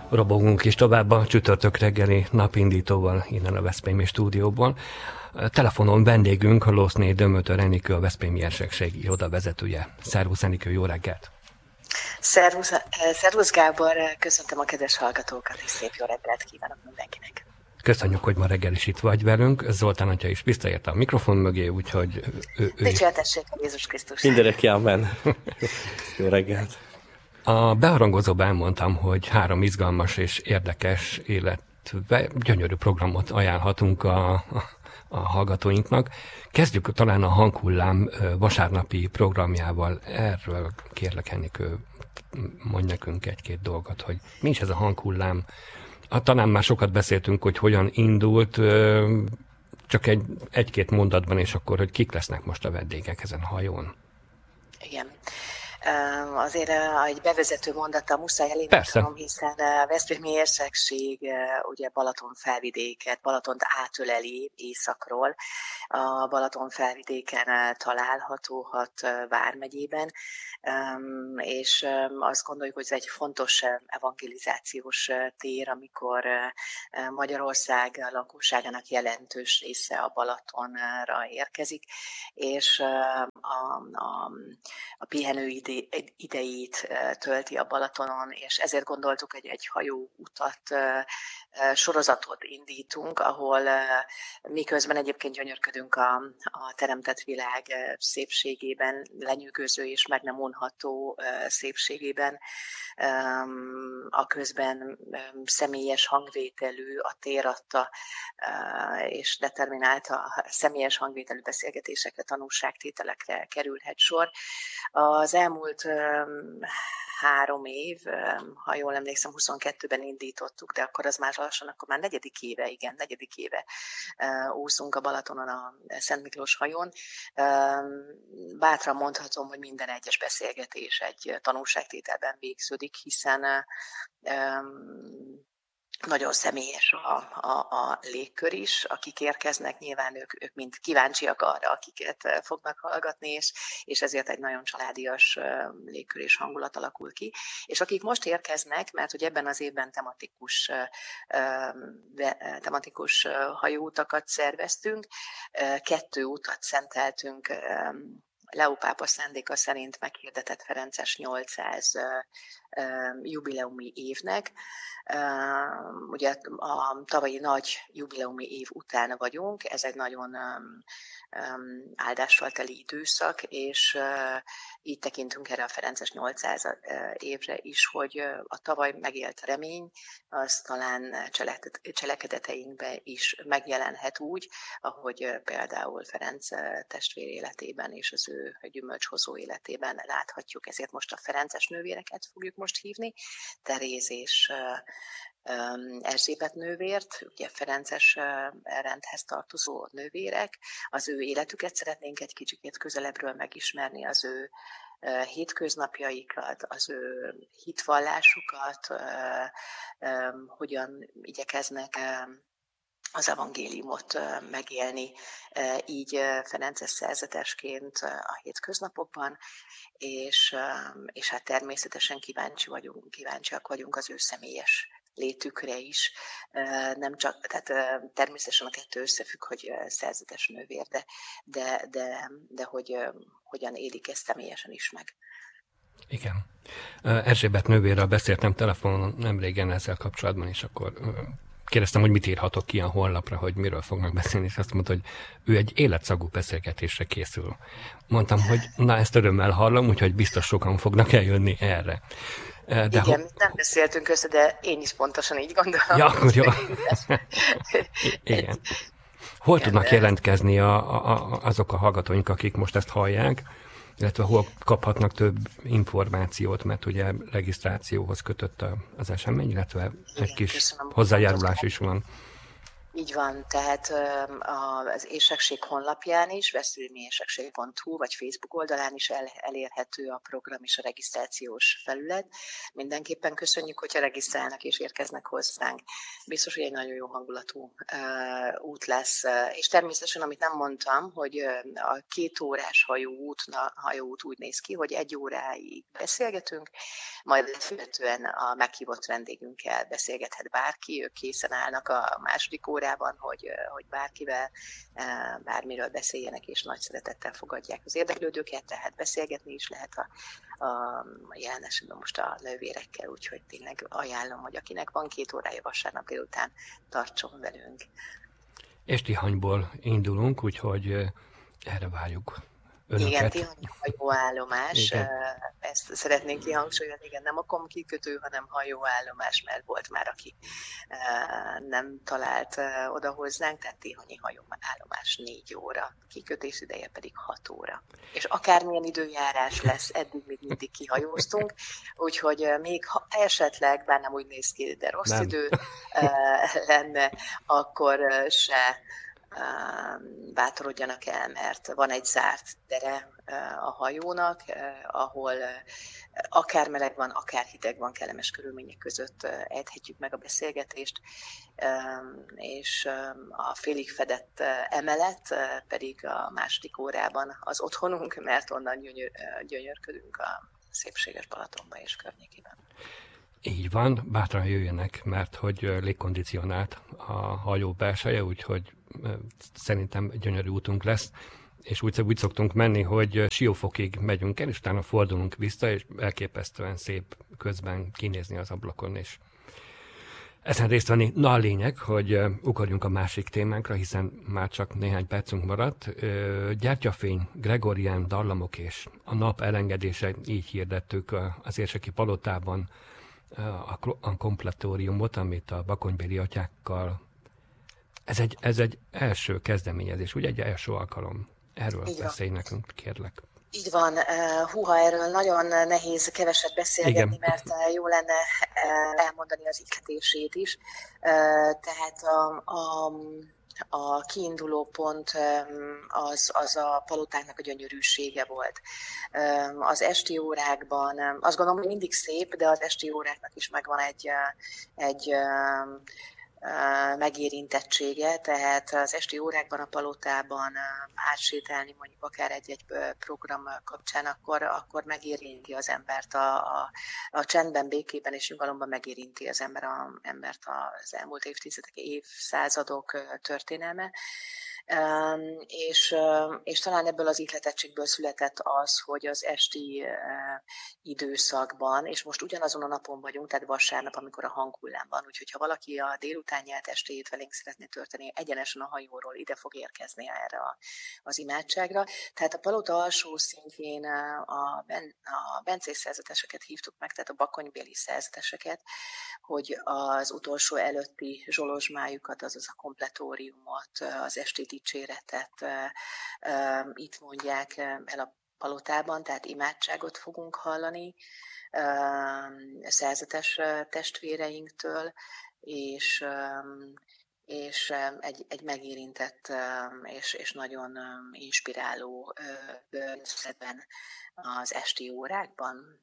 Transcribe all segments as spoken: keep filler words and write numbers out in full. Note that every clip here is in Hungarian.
Robogunk is tovább a csütörtök reggeli napindítóval innen a veszprémi stúdióból. Telefonon vendégünk a Loszné Dömötör Enikő, a Veszprémi Érsekség iroda vezetője. Szervusz Enikő, jó reggelt! Szervusz, szervusz Gábor, köszöntöm a kedves hallgatókat, és szép jó reggelt kívánok mindenkinek! Köszönjük, hogy ma reggel is itt vagy velünk. Zoltán atya is visszaért a mikrofon mögé, úgyhogy ő, ő Dicsértessék a Jézus Krisztus! Mindenek jámen! Jó reggelt! A beharangozóban elmondtam, hogy három izgalmas és érdekes, illetve gyönyörű programot ajánlhatunk a, a, a hallgatóinknak. Kezdjük talán a Hanghullám vasárnapi programjával. Erről kérlek, Enikő, mondj nekünk egy-két dolgot, hogy mi is ez a Hanghullám. Talán már sokat beszéltünk, hogy hogyan indult, csak egy, egy-két mondatban, és akkor, hogy kik lesznek most a vendégek ezen a hajón. Igen. Azért egy bevezető mondattal muszáj elindítanom, hiszen a Veszprémi Érsekség ugye Balaton felvidéket, Balatont átöleli északról. A Balaton felvidéken található hat vármegyében, és azt gondoljuk, hogy ez egy fontos evangelizációs tér, amikor Magyarország lakosságának jelentős része a Balatonra érkezik, és a, a, a pihenőidő idejét tölti a Balatonon, és ezért gondoltuk, hogy egy hajóutat, sorozatot indítunk, ahol miközben egyébként gyönyörködünk a, a teremtett világ szépségében, lenyűgöző és meg nem unható szépségében, a közben személyes hangvételű, a tér adta és determinálta a személyes hangvételű beszélgetésekre, tanúságtételekre kerülhet sor. Az elmúlt három év, ha jól emlékszem, huszonkettőben indítottuk, de akkor az már lassan, akkor már negyedik éve, igen, negyedik éve úszunk a Balatonon a Szent Miklós hajón. Bátran mondhatom, hogy minden egyes beszélgetés egy tanúságtételben végződik, hiszen nagyon személyes a, a, a légkör is, akik érkeznek, nyilván ők, ők mind kíváncsiak arra, akiket fognak hallgatni, és, és ezért egy nagyon családias légkör és hangulat alakul ki. És akik most érkeznek, mert hogy ebben az évben tematikus, tematikus hajóutakat szerveztünk, kettő utat szenteltünk Leó pápa szándéka szerint meghirdetett Ferences nyolcszáz jubileumi évnek. Ugye a tavalyi nagy jubileumi év után vagyunk, ez egy nagyon áldással teli időszak, és így tekintünk erre a Ferences nyolcszáz évre is, hogy a tavaly megélt remény, az talán cselekedeteinkben is megjelenhet úgy, ahogy például Ferenc testvér életében és az ő gyümölcshozó életében láthatjuk. Ezért most a Ferences nővéreket fogjuk most hívni, Teréz és Erzsébet nővért, ugye Ferences rendhez tartozó nővérek, az ő életüket szeretnénk egy kicsit közelebbről megismerni, az ő hétköznapjaikat, az ő hitvallásukat, hogyan igyekeznek az evangéliumot megélni így ferences szerzetesként a hétköznapokban, és, és hát természetesen kíváncsi vagyunk, kíváncsiak vagyunk az ő személyes létükre is. Nem csak, tehát természetesen a kettő összefügg, hogy szerzetes nővér, de, de, de, de hogy hogyan élik ezt személyesen is meg. Igen. Erzsébet nővérrel beszéltem telefonon nemrégen ezzel kapcsolatban, és akkor kérdeztem, hogy mit írhatok ki a honlapra, hogy miről fognak beszélni, és azt mondta, hogy ő egy életszagú beszélgetésre készül. Mondtam, hogy na, ezt örömmel hallom, úgyhogy biztos sokan fognak eljönni erre. De igen, ho- nem beszéltünk össze, de én is pontosan így gondolom. Ja, akkor jó. Igen. Hol igen, tudnak de... jelentkezni a, a, azok a hallgatóink, akik most ezt hallják, illetve hol kaphatnak több információt, mert ugye regisztrációhoz kötött az esemény, illetve igen, egy kis hozzájárulás is van. Így van, tehát az Érsekség honlapján is, veszprémi érsekség pont hu, vagy Facebook oldalán is el, elérhető a program és a regisztrációs felület. Mindenképpen köszönjük, hogyha regisztrálnak és érkeznek hozzánk. Biztos, hogy egy nagyon jó hangulatú uh, út lesz. És természetesen, amit nem mondtam, hogy a két órás hajóút, na, hajóút úgy néz ki, hogy egy óráig beszélgetünk, majd követően a meghívott vendégünkkel beszélgethet bárki, ők készen állnak a második órában, hogy, hogy bárkivel bármiről beszéljenek, és nagy szeretettel fogadják az érdeklődőket, tehát beszélgetni is lehet a, a jelen esetben most a nővérekkel, úgyhogy tényleg ajánlom, hogy akinek van két órája vasárnap délután, tartson velünk. És Tihanyból indulunk, úgyhogy erre várjuk önöket. Igen, Tihanyi hajóállomás, igen. Ezt szeretnénk kihangsúlyozni, igen, nem a kom kikötő, hanem hajóállomás, mert volt már, aki nem talált oda hozzánk, tehát Tihanyi hajóállomás négy óra, kikötés ideje pedig hat óra. És akármilyen időjárás lesz, eddig még mindig kihajóztunk, úgyhogy még ha esetleg, bár nem úgy néz ki, de rossz nem. idő lenne, akkor se bátorodjanak el, mert van egy zárt tere a hajónak, ahol akár meleg van, akár hideg van, kellemes körülmények között ejthetjük meg a beszélgetést, és a félig fedett emelet pedig a második órában az otthonunk, mert onnan gyönyör, gyönyörködünk a szépséges Balatonba és környékében. Így van, bátran jöjjenek, mert hogy légkondicionált a hajó belseje, úgyhogy szerintem gyönyörű útunk lesz, és úgy, úgy szoktunk menni, hogy Siófokig megyünk el, és utána fordulunk vissza, és elképesztően szép közben kinézni az ablakon, és ezen részt venni. Na a lényeg, hogy ugorjunk a másik témánkra, hiszen már csak néhány percünk maradt. Gyertyafény, gregorián dallamok és a nap elengedése, így hirdettük az Érseki Palotában a kompletóriumot, amit a bakonybéli atyákkal. Ez egy, ez egy első kezdeményezés, ugye egy első alkalom. Erről így beszélj van. Nekünk, kérlek. Így van. Húha, erről nagyon nehéz keveset beszélgetni, igen. Mert jó lenne elmondani az ihletését is. Tehát a, a, a kiinduló pont az, az a palotáknak a gyönyörűsége volt. Az esti órákban, azt gondolom, hogy mindig szép, de az esti óráknak is megvan egy, egy megérintettsége, tehát az esti órákban a palotában átsétálni mondjuk akár egy-egy program kapcsán, akkor, akkor megérinti az embert a, a, a csendben, békében és nyugalomban megérinti az ember a, embert az elmúlt évtizedek, évszázadok történelme. Um, és, uh, és talán ebből az ihletettségből született az, hogy az esti uh, időszakban, és most ugyanazon a napon vagyunk, tehát vasárnap, amikor a hanghullám van, úgyhogy ha valaki a délutánját, estéjét velénk szeretné tölteni, egyenesen a hajóról ide fog érkezni erre a, az imádságra. Tehát a palota alsó szintjén a, ben, a bencés szerzeteseket hívtuk meg, tehát a bakonybéli szerzeteseket, hogy az utolsó előtti zsolozsmájukat, azaz a kompletóriumot, az esti dicséretet itt mondják el a palotában, tehát imádságot fogunk hallani szerzetes testvéreinktől, és, és egy, egy megérintett és, és nagyon inspiráló bőrszedben az esti órákban.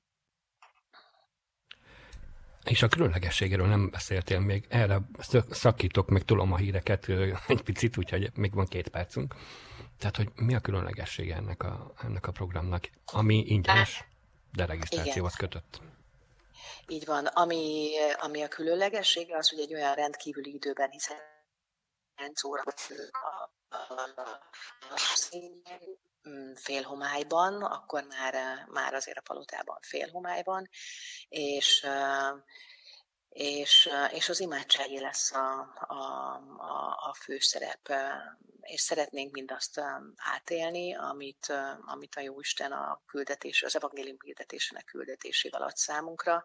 És a különlegességéről nem beszéltél még, erre szakítok meg tudom a híreket egy picit, úgyhogy még van két percünk. Tehát, hogy mi a különlegessége ennek a, ennek a programnak, ami ingyenes, de regisztrációhoz kötött. Így van. Ami, ami a különlegessége, az, hogy egy olyan rendkívüli időben, hiszen kilenc óra a, a, a, a félhomályban, akkor már, már azért a palotában félhomályban, és, és, és az imádságé lesz a, a, a, a főszerep. És szeretnénk mindazt átélni, amit, amit a Jóisten a küldetés, az evangélium hirdetésének küldetésével ad számunkra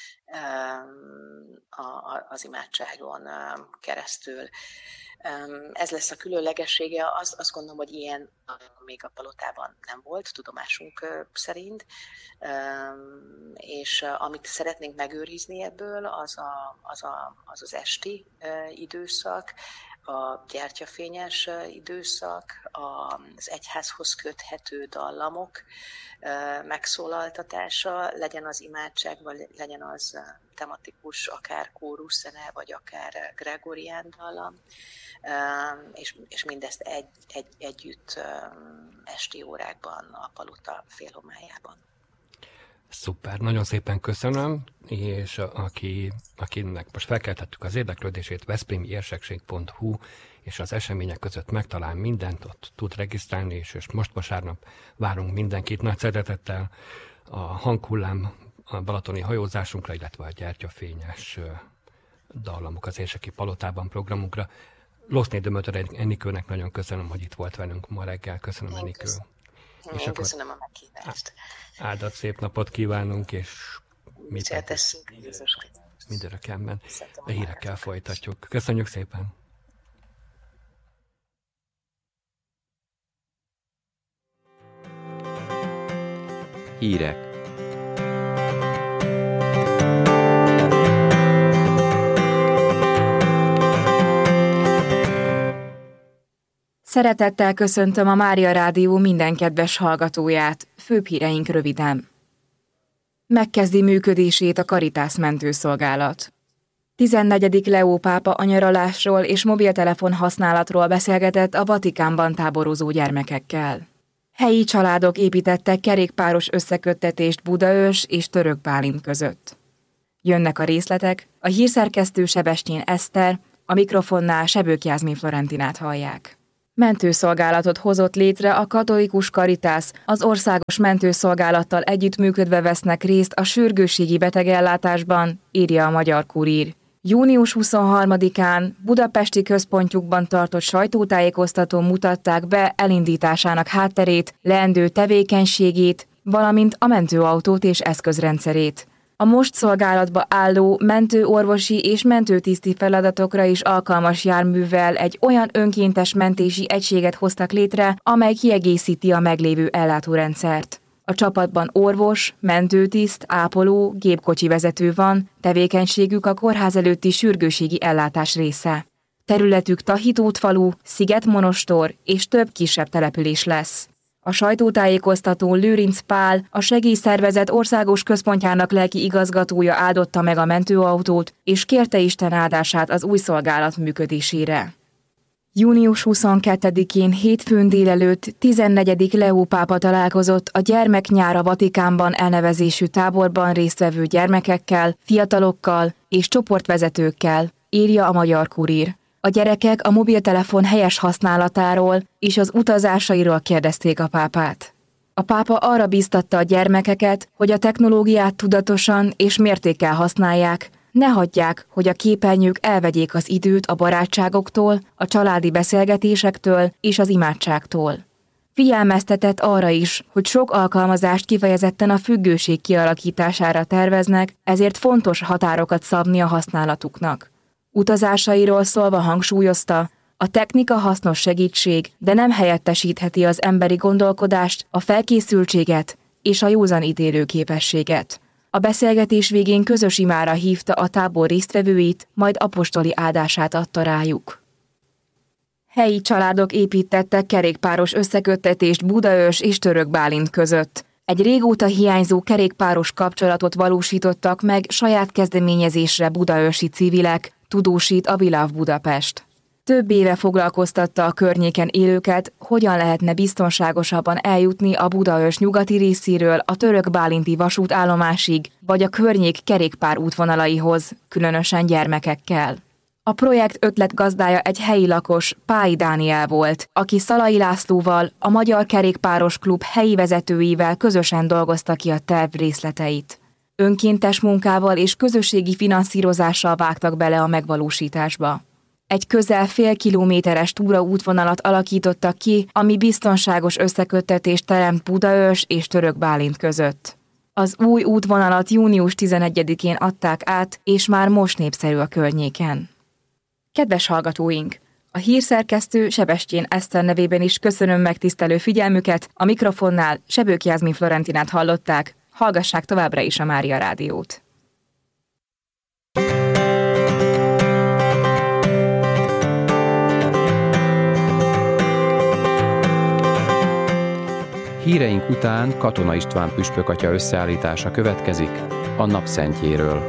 az imádságon keresztül. Ez lesz a különlegessége, azt, azt gondolom, hogy ilyen még a palotában nem volt, tudomásunk szerint, és amit szeretnénk megőrizni ebből, az a, az, a, az, az esti időszak, a gyertyafényes időszak, az egyházhoz köthető dallamok megszólaltatása, legyen az imádság, vagy legyen az tematikus, akár kóruszene, vagy akár gregorián dallam, és, és mindezt egy, egy, együtt esti órákban a palota félhomályában. Szuper, nagyon szépen köszönöm, és aki, akinek most felkeltettük az érdeklődését, veszprémi érsekség pont hu és az események között megtalál mindent, ott tud regisztrálni, és, és most vasárnap várunk mindenkit nagy szeretettel a hanghullám, a balatoni hajózásunkra, illetve a gyertyafényes dallamok az Érseki Palotában programunkra. Loszné Dömötör Enikőnek nagyon köszönöm, hogy itt volt velünk ma reggel. Köszönöm, Én Enikő. Köszönöm. És Én akkor köszönöm a meghívást. Áldott szép napot kívánunk, és mi mindörökemben a hírekkel folytatjuk. Köszönjük szépen! Hírek. Szeretettel köszöntöm a Mária Rádió minden kedves hallgatóját, főbb híreink röviden. Megkezdi működését a Caritas mentőszolgálat. tizennegyedik Leó pápa a nyaralásról és mobiltelefon használatról beszélgetett a Vatikánban táborozó gyermekekkel. Helyi családok építettek kerékpáros összeköttetést Budaörs és Török Bálint között. Jönnek a részletek, a hírszerkesztő Sebestyén Eszter, a mikrofonnál Sebők Jászmin Florentinát hallják. Mentőszolgálatot hozott létre a katolikus Caritas, az országos mentőszolgálattal együttműködve vesznek részt a sürgősségi betegellátásban, írja a Magyar Kurír. június huszonharmadikán budapesti központjukban tartott sajtótájékoztatón mutatták be elindításának hátterét, leendő tevékenységét, valamint a mentőautót és eszközrendszerét. A most szolgálatba álló mentőorvosi és mentőtiszti feladatokra is alkalmas járművel egy olyan önkéntes mentési egységet hoztak létre, amely kiegészíti a meglévő ellátórendszert. A csapatban orvos, mentőtiszt, ápoló, gépkocsi vezető van, tevékenységük a kórház előtti sürgőségi ellátás része. Területük Tahitót falu, Szigetmonostor és több kisebb település lesz. A sajtótájékoztatón Lőrinc Pál, a segélyszervezet országos központjának lelki igazgatója áldotta meg a mentőautót, és kérte Isten áldását az új szolgálat működésére. június huszonkettedikén hétfőn délelőtt tizennegyedik Leó pápa találkozott a Gyermeknyár a Vatikánban elnevezésű táborban résztvevő gyermekekkel, fiatalokkal és csoportvezetőkkel, írja a Magyar Kurír. A gyerekek a mobiltelefon helyes használatáról és az utazásairól kérdezték a pápát. A pápa arra bíztatta a gyermekeket, hogy a technológiát tudatosan és mértékkel használják, ne hagyják, hogy a képernyők elvegyék az időt a barátságoktól, a családi beszélgetésektől és az imádságtól. Figyelmeztetett arra is, hogy sok alkalmazást kifejezetten a függőség kialakítására terveznek, ezért fontos határokat szabni a használatuknak. Utazásairól szólva hangsúlyozta, a technika hasznos segítség, de nem helyettesítheti az emberi gondolkodást, a felkészültséget és a józan ítélőképességet. A beszélgetés végén közös imára hívta a tábor résztvevőit, majd apostoli áldását adta rájuk. Helyi családok építettek kerékpáros összeköttetést Budaörs és Török Bálint között. Egy régóta hiányzó kerékpáros kapcsolatot valósítottak meg saját kezdeményezésre budaörsi civilek, tudósít a Viláv Budapest. Több éve foglalkoztatta a környéken élőket, hogyan lehetne biztonságosabban eljutni a Budaörs nyugati részéről a Török Bálinti vasútállomásig, vagy a környék kerékpár útvonalaihoz, különösen gyermekekkel. A projekt ötletgazdája egy helyi lakos, Pályi Dániel volt, aki Szalai Lászlóval, a Magyar Kerékpáros Klub helyi vezetőivel közösen dolgozta ki a terv részleteit. Önkéntes munkával és közösségi finanszírozással vágtak bele a megvalósításba. Egy közel fél kilométeres túraútvonalat alakítottak ki, ami biztonságos összeköttetést teremt Budaörs és Török Bálint között. Az új útvonalat június tizenegyedikén adták át, és már most népszerű a környéken. Kedves hallgatóink! A hírszerkesztő Sebestyén Eszter nevében is köszönöm megtisztelő figyelmüket, a mikrofonnál Sebők Jászmin Florentinát hallották, hallgassák továbbra is a Mária Rádiót. hírek után Katona István püspökatya összeállítása következik a napszentjéről.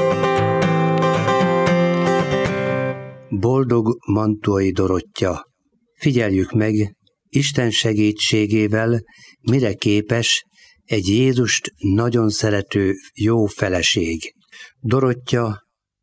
Boldog Mantuai Dorottya! Figyeljük meg, Isten segítségével mire képes egy Jézust nagyon szerető jó feleség. Dorottya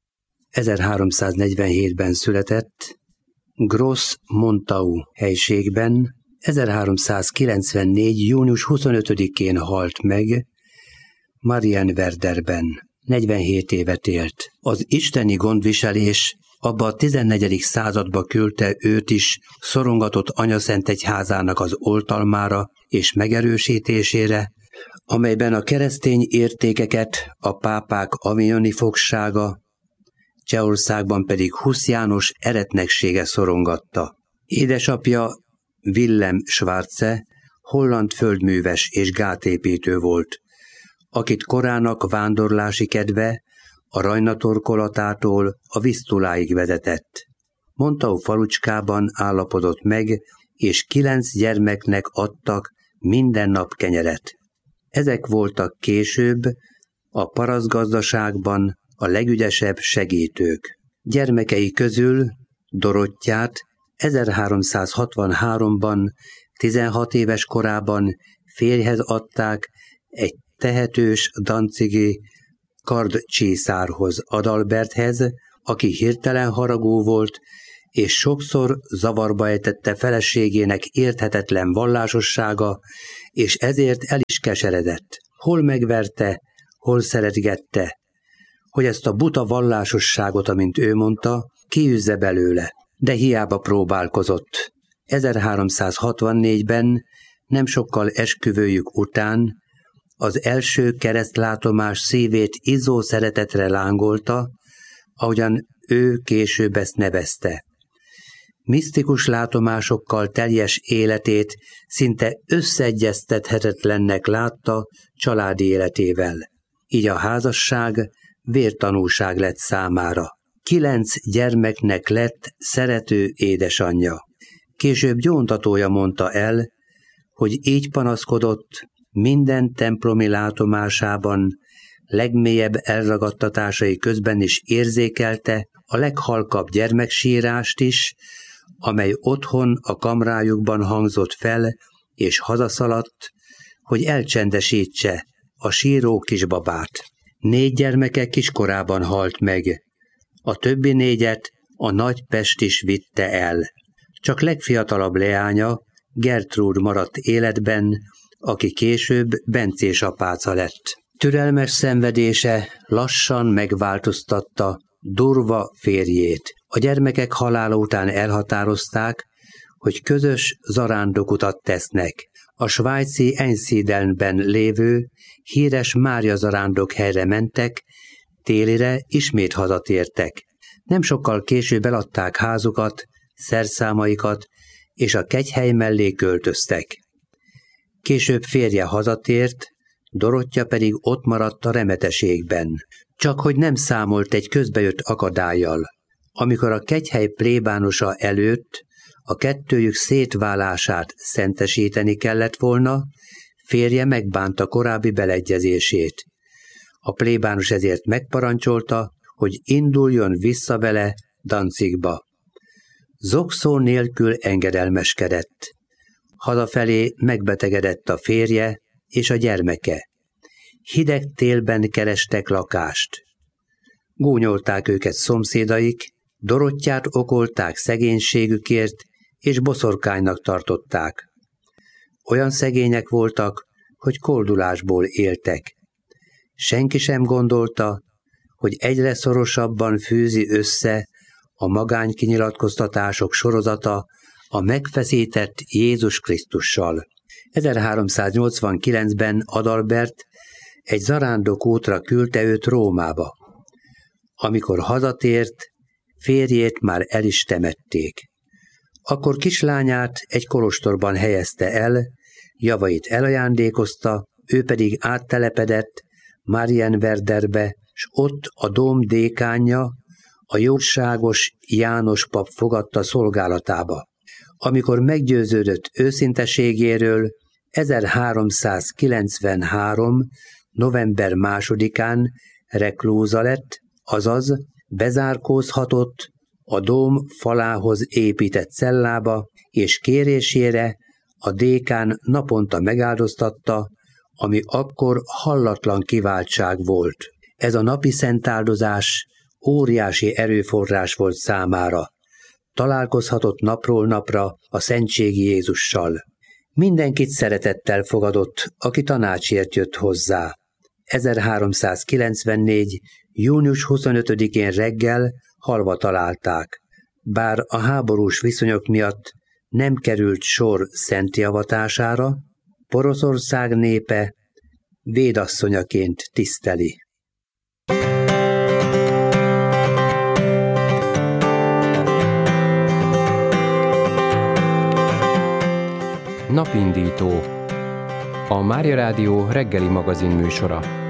ezerháromszáznegyvenhétben született, Gros Montau helységben, ezerháromszázkilencvennégy. június huszonötödikén halt meg Marienwerderben. negyvenhét évet élt. Az isteni gondviselés abba a tizennegyedik századba küldte őt is szorongatott Anyaszent Egyházának az oltalmára és megerősítésére, amelyben a keresztény értékeket a pápák avignoni fogsága, Csehországban pedig Husz János eretneksége szorongatta. Édesapja Willem Schwarze holland földműves és gátépítő volt, akit korának vándorlási kedve a Rajna torkolatától a Visztuláig vezetett. Montau falucskában állapodott meg, és kilenc gyermeknek adtak minden nap kenyeret. Ezek voltak később a parasztgazdaságban a legügyesebb segítők. Gyermekei közül Dorottyát ezerháromszázhatvanháromban, tizenhat éves korában férjhez adták egy tehetős dancigi kardcsészárhoz, Adalberthez, aki hirtelen haragú volt, és sokszor zavarba ejtette feleségének érthetetlen vallásossága, és ezért el is keseredett. Hol megverte, hol szeretgette, hogy ezt a buta vallásosságot, amint ő mondta, kiűzze belőle, de hiába próbálkozott. ezerháromszázhatvannégyben, nem sokkal esküvőjük után, az első keresztlátomás szívét izzó szeretetre lángolta, ahogyan ő később ezt nevezte. Misztikus látomásokkal teljes életét szinte összeegyeztethetetlennek látta családi életével. Így a házasság vértanúság lett számára. Kilenc gyermeknek lett szerető édesanyja. Később gyóntatója mondta el, hogy így panaszkodott, minden templomi látomásában, legmélyebb elragadtatásai közben is érzékelte a leghalkabb gyermeksírást is, amely otthon a kamrájukban hangzott fel, és hazaszaladt, hogy elcsendesítse a síró kisbabát. Négy gyermeke kiskorában halt meg, a többi négyet a Nagy Pest is vitte el. Csak legfiatalabb leánya, Gertrúd maradt életben, aki később bencés apáca lett. Türelmes szenvedése lassan megváltoztatta durva férjét. A gyermekek halála után elhatározták, hogy közös zarándokutat tesznek. A svájci Einsiedelnben lévő híres Mária zarándok helyre mentek, télire ismét hazatértek. Nem sokkal később eladták házukat, szerszámaikat, és a kegyhely mellé költöztek. Később férje hazatért, Dorottya pedig ott maradt a remeteségben. Csak hogy nem számolt egy közbejött akadállyal. Amikor a kegyhely plébánosa előtt a kettőjük szétválását szentesíteni kellett volna, férje megbánta korábbi beleegyezését. A plébános ezért megparancsolta, hogy induljon vissza vele Danzigba. Zokszó nélkül engedelmeskedett. Hazafelé megbetegedett a férje és a gyermeke. Hideg télben kerestek lakást. Gúnyolták őket szomszédaik, Dorottyát okolták szegénységükért, és boszorkánynak tartották. Olyan szegények voltak, hogy koldulásból éltek. Senki sem gondolta, hogy egyre szorosabban fűzi össze a magánykinyilatkoztatások sorozata a megfeszített Jézus Krisztussal. ezerháromszáznyolcvankilencben Adalbert egy zarándok útra küldte őt Rómába. Amikor hazatért, férjét már el is temették. Akkor kislányát egy kolostorban helyezte el, javait elajándékozta, ő pedig áttelepedett Marienwerderbe, s ott a dóm dékánja, a jóságos János pap fogadta szolgálatába. Amikor meggyőződött őszinteségéről, ezerháromszázkilencvenhárom. november másodikán reklúza lett, azaz bezárkózhatott a dóm falához épített cellába, és kérésére a dékán naponta megáldoztatta, ami akkor hallatlan kiváltság volt. Ez a napi szentáldozás óriási erőforrás volt számára. Találkozhatott napról napra a szentségi Jézussal. Mindenkit szeretettel fogadott, aki tanácsért jött hozzá. ezerháromszázkilencvennégy. június huszonötödikén reggel halva találták. Bár a háborús viszonyok miatt nem került sor szenti avatására, Poroszország népe védasszonyaként tiszteli. Napindító. A Mária Rádió reggeli magazin műsora.